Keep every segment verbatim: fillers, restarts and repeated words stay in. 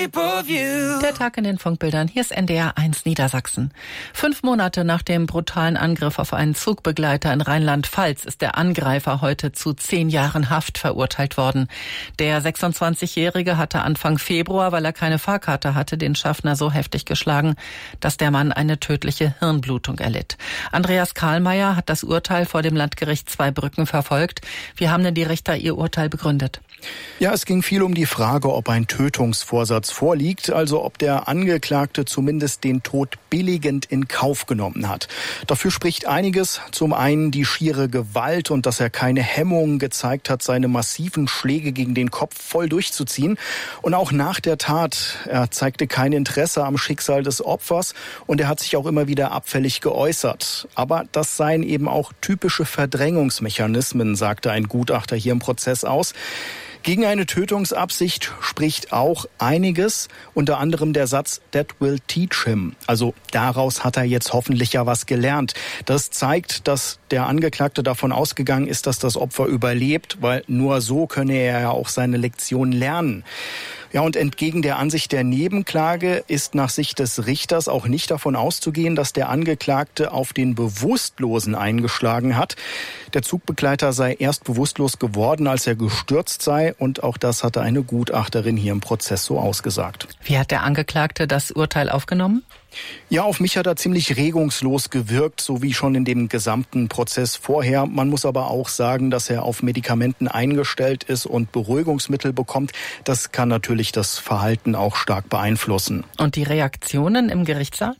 Der Tag in den Funkbildern. Hier ist N D R eins Niedersachsen. Fünf Monate nach dem brutalen Angriff auf einen Zugbegleiter in Rheinland-Pfalz ist der Angreifer heute zu zehn Jahren Haft verurteilt worden. Der sechsundzwanzigjährige hatte Anfang Februar, weil er keine Fahrkarte hatte, den Schaffner so heftig geschlagen, dass der Mann eine tödliche Hirnblutung erlitt. Andreas Karlmeier hat das Urteil vor dem Landgericht Zweibrücken verfolgt. Wie haben denn die Richter ihr Urteil begründet? Ja, es ging viel um die Frage, ob ein Tötungsvorsatz vorliegt, also ob der Angeklagte zumindest den Tod billigend in Kauf genommen hat. Dafür spricht einiges. Zum einen die schiere Gewalt und dass er keine Hemmungen gezeigt hat, seine massiven Schläge gegen den Kopf voll durchzuziehen. Und auch nach der Tat, er zeigte kein Interesse am Schicksal des Opfers und er hat sich auch immer wieder abfällig geäußert. Aber das seien eben auch typische Verdrängungsmechanismen, sagte ein Gutachter hier im Prozess aus. Gegen eine Tötungsabsicht spricht auch einiges, unter anderem der Satz "That will teach him", also daraus hat er jetzt hoffentlich ja was gelernt. Das zeigt, dass der Angeklagte davon ausgegangen ist, dass das Opfer überlebt, weil nur so könne er ja auch seine Lektion lernen. Ja, und entgegen der Ansicht der Nebenklage ist nach Sicht des Richters auch nicht davon auszugehen, dass der Angeklagte auf den Bewusstlosen eingeschlagen hat. Der Zugbegleiter sei erst bewusstlos geworden, als er gestürzt sei, und auch das hatte eine Gutachterin hier im Prozess so ausgesagt. Wie hat der Angeklagte das Urteil aufgenommen? Ja, auf mich hat er ziemlich regungslos gewirkt, so wie schon in dem gesamten Prozess vorher. Man muss aber auch sagen, dass er auf Medikamenten eingestellt ist und Beruhigungsmittel bekommt. Das kann natürlich das Verhalten auch stark beeinflussen. Und die Reaktionen im Gerichtssaal?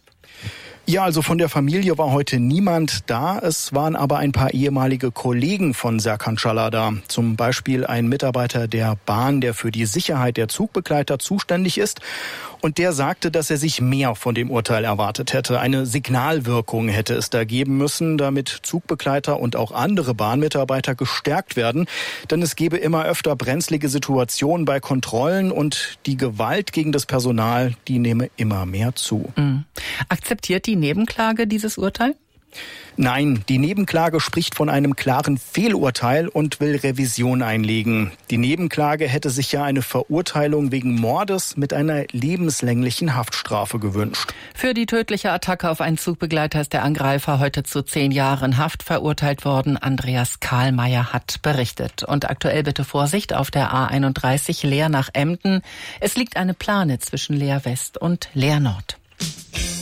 Ja, also von der Familie war heute niemand da. Es waren aber ein paar ehemalige Kollegen von Serkan Çalhar da. Zum Beispiel ein Mitarbeiter der Bahn, der für die Sicherheit der Zugbegleiter zuständig ist. Und der sagte, dass er sich mehr von dem Urteil erwartet hätte. Eine Signalwirkung hätte es da geben müssen, damit Zugbegleiter und auch andere Bahnmitarbeiter gestärkt werden. Denn es gebe immer öfter brenzlige Situationen bei Kontrollen und die Gewalt gegen das Personal, die nehme immer mehr zu. Mhm. Akzeptiert die Nebenklage dieses Urteil? Nein, die Nebenklage spricht von einem klaren Fehlurteil und will Revision einlegen. Die Nebenklage hätte sich ja eine Verurteilung wegen Mordes mit einer lebenslänglichen Haftstrafe gewünscht. Für die tödliche Attacke auf einen Zugbegleiter ist der Angreifer heute zu zehn Jahren Haft verurteilt worden. Andreas Karlmeier hat berichtet. Und aktuell bitte Vorsicht auf der A einunddreißig Leer nach Emden. Es liegt eine Plane zwischen Leer West und Leer Nord.